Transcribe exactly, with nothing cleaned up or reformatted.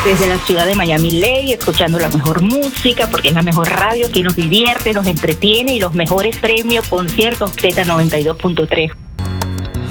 Desde la ciudad de Miami Ley, escuchando la mejor música, porque es la mejor radio que nos divierte, nos entretiene y los mejores premios, conciertos, Z noventa y dos punto tres.